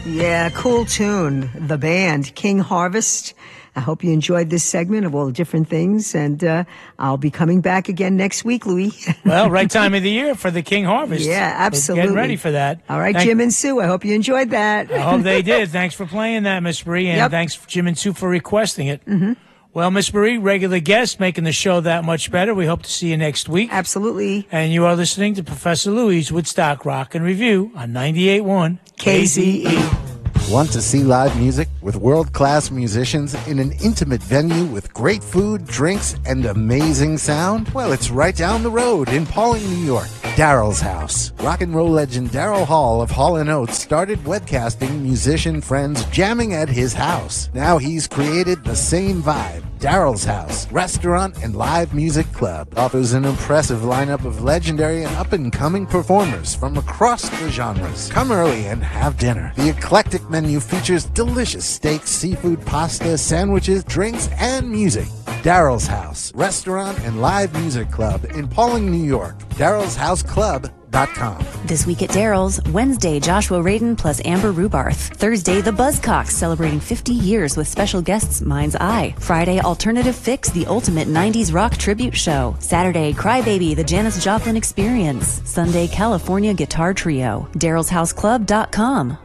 Yeah, cool tune. The band, King Harvest. I hope you enjoyed this segment of all the different things, and I'll be coming back again next week, Louis. Well, right time of the year for the King Harvest. Yeah, absolutely. So get ready for that. All right, Jim and Sue, I hope you enjoyed that. I hope they did. Thanks for playing that, Miss Marie, and thanks, Jim and Sue, for requesting it. Mm-hmm. Well, Miss Marie, regular guest, making the show that much better. We hope to see you next week. Absolutely. And you are listening to Professor Louie's Woodstock Rock and Review on 98.1 KZE. Want to see live music with world-class musicians in an intimate venue with great food, drinks, and amazing sound? Well, it's right down the road in Pawling, New York. Daryl's House. Rock and roll legend Daryl Hall of Hall & Oates started webcasting musician friends jamming at his house. Now he's created the same vibe. Daryl's House, restaurant and live music club, offers an impressive lineup of legendary and up-and-coming performers from across the genres. Come early and have dinner. The eclectic menu features delicious steaks, seafood, pasta, sandwiches, drinks, and music. Daryl's House, restaurant and live music club in Pawling, New York. Daryl'sHouseClub.com. This week at Daryl's, Wednesday, Joshua Radin plus Amber Rubarth. Thursday, the Buzzcocks celebrating 50 years with special guests Mind's Eye. Friday, Alternative Fix, the ultimate 90s rock tribute show. Saturday, Crybaby, the Janis Joplin Experience. Sunday, California Guitar Trio. Daryl'sHouseClub.com.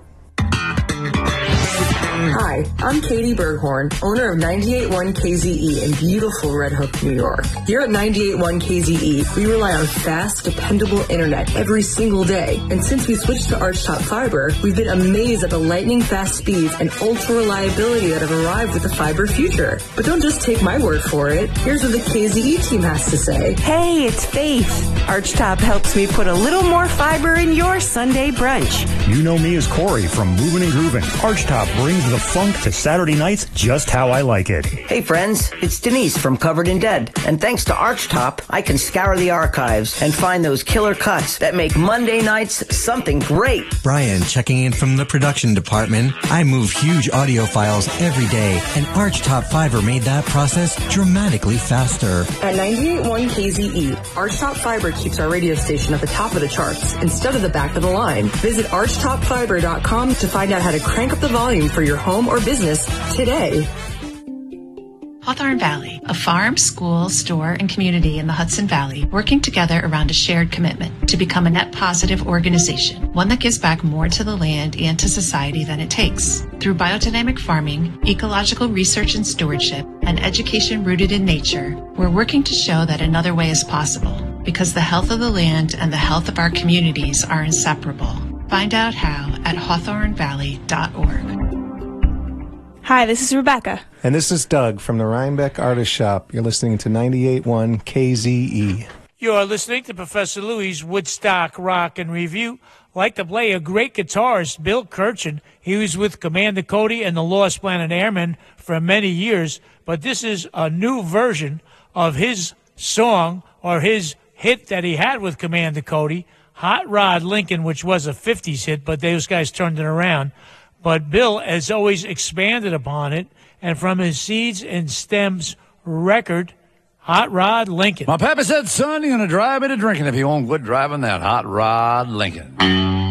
Hi, I'm Katie Berghorn, owner of 98.1 KZE in beautiful Red Hook, New York. Here at 98.1 KZE, we rely on fast, dependable internet every single day. And since we switched to Archtop Fiber, we've been amazed at the lightning-fast speeds and ultra-reliability that have arrived with the fiber future. But don't just take my word for it. Here's what the KZE team has to say. Hey, it's Faith. Archtop helps me put a little more fiber in your Sunday brunch. You know me as Corey from Movin' and Groovin'. Archtop brings the funk to Saturday nights just how I like it. Hey friends, it's Denise from Covered in Dead. And thanks to Archtop, I can scour the archives and find those killer cuts that make Monday nights something great. Brian checking in from the production department. I move huge audio files every day, and Archtop Fiber made that process dramatically faster. At 98.1 KZE, Archtop Fiber keeps our radio station at the top of the charts instead of the back of the line. Visit ArchtopFiber.com to find out how to crank up the volume for your home or business today. Hawthorne Valley, a farm, school, store, and community in the Hudson Valley working together around a shared commitment to become a net positive organization, one that gives back more to the land and to society than it takes. Through biodynamic farming, ecological research and stewardship, and education rooted in nature, we're working to show that another way is possible, because the health of the land and the health of our communities are inseparable. Find out how at hawthornevalley.org. Hi, this is Rebecca. And this is Doug from the Rhinebeck Artist Shop. You're listening to 98.1 KZE. You're listening to Professor Louie's Woodstock Rock and Review. Like to play a great guitarist, Bill Kirchen. He was with Commander Cody and the Lost Planet Airmen for many years, but this is a new version of his song or his hit that he had with Commander Cody, Hot Rod Lincoln, which was a 50s hit, but those guys turned it around. But Bill has always expanded upon it, and from his Seeds and Stems record, Hot Rod Lincoln. My pappy said, son, you're going to drive me to drinking if you won't quit driving that Hot Rod Lincoln.